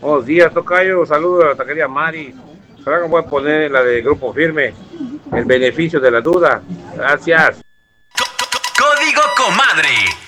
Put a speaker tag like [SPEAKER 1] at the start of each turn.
[SPEAKER 1] Buenos días, tocayo. Saludos a la taquería Mari. Ahora que voy a poner la de Grupo Firme. El beneficio de la duda. Gracias.
[SPEAKER 2] Código Comadre.